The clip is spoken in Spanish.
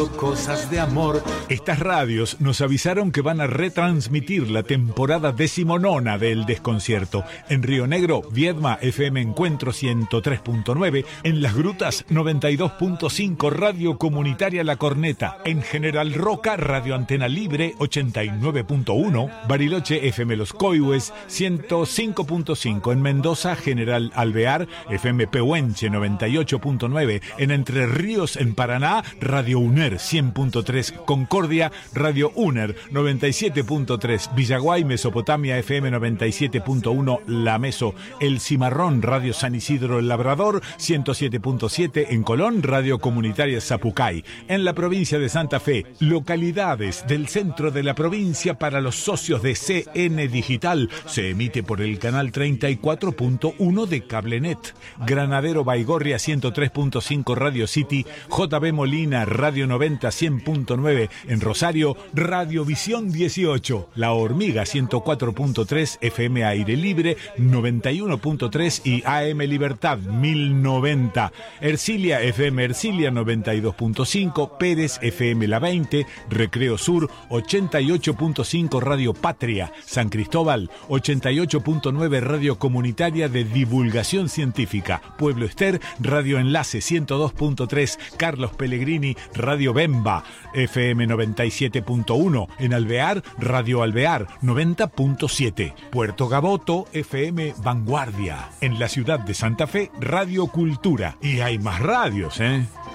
Cosas de amor. Estas radios nos avisaron que van a retransmitir la temporada 19ª del Desconcierto. En Río Negro, Viedma, FM Encuentro 103.9. En Las Grutas, 92.5, Radio Comunitaria La Corneta. En General Roca, Radio Antena Libre, 89.1. Bariloche, FM Los Coihues, 105.5. En Mendoza, General Alvear, FM Pehuenche, 98.9. En Entre Ríos, en Paraná, Radio UNER 100.3, Concordia, Radio UNER 97.3, Villaguay, Mesopotamia, FM 97.1, La Meso, El Cimarrón, Radio San Isidro El Labrador 107.7, en Colón, Radio Comunitaria Zapucay. En la provincia de Santa Fe, localidades del centro de la provincia para los socios de CN Digital, se emite por el canal 34.1 de Cablenet. Granadero Baigorria 103.5, Radio City, JB Molina, Radio 90 100.9, en Rosario, Radio Visión 18, La Hormiga 104.3, FM Aire Libre 91.3 y AM Libertad 1090, Ercilia, FM Ercilia 92.5, Pérez, FM La 20, Recreo Sur 88.5, Radio Patria, San Cristóbal 88.9, Radio Comunitaria de Divulgación Científica, Pueblo Ester, Radio Enlace 102.3, Carlos Pellegrini, Radio Bemba, FM 97.1, en Alvear, Radio Alvear 90.7, Puerto Gaboto, FM Vanguardia, en la ciudad de Santa Fe, Radio Cultura. Y hay más radios,